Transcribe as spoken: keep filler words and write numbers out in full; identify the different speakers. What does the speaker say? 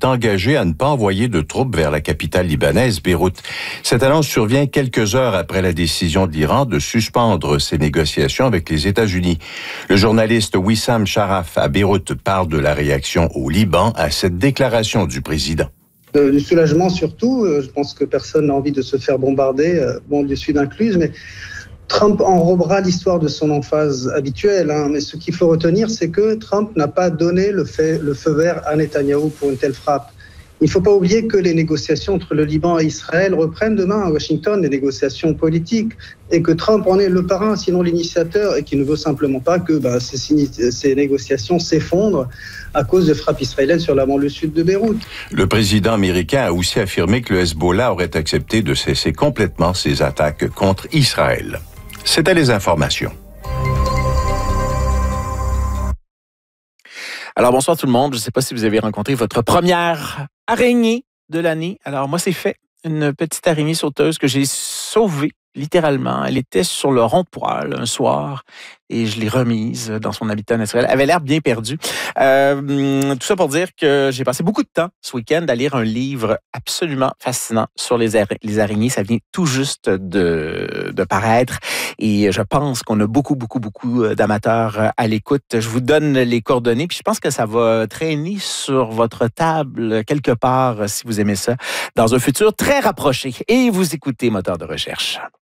Speaker 1: s'est engagé à ne pas envoyer de troupes vers la capitale libanaise, Beyrouth. Cette annonce survient quelques heures après la décision de l'Iran de suspendre ses négociations avec les États-Unis. Le journaliste Wissam Sharaf à Beyrouth parle de la réaction au Liban à cette déclaration du président.
Speaker 2: Euh, du soulagement surtout, euh, je pense que personne n'a envie de se faire bombarder, euh, bon, du Sud incluse, mais Trump enrobera l'histoire de son emphase habituelle. Hein, mais ce qu'il faut retenir, c'est que Trump n'a pas donné le, fait, le feu vert à Netanyahou pour une telle frappe. Il ne faut pas oublier que les négociations entre le Liban et Israël reprennent demain à Washington, des négociations politiques, et que Trump en est le parrain, sinon l'initiateur, et qui ne veut simplement pas que bah, ces, ces négociations s'effondrent à cause de frappes israéliennes sur la banlieue sud de Beyrouth.
Speaker 1: Le président américain a aussi affirmé que le Hezbollah aurait accepté de cesser complètement ses attaques contre Israël. C'était les informations.
Speaker 3: Alors, bonsoir tout le monde. Je ne sais pas si vous avez rencontré votre première araignée de l'année. Alors, moi, c'est fait. Une petite araignée sauteuse que j'ai sauvée, littéralement. Elle était sur le rond-poil un soir et je l'ai remise dans son habitat naturel. Elle avait l'air bien perdue. Euh, tout ça pour dire que j'ai passé beaucoup de temps ce week-end à lire un livre absolument fascinant sur les, ara- les araignées. Ça vient tout juste de, de paraître et je pense qu'on a beaucoup, beaucoup, beaucoup d'amateurs à l'écoute. Je vous donne les coordonnées puis je pense que ça va traîner sur votre table quelque part si vous aimez ça dans un futur très rapproché. Et vous écoutez Moteur de recherche.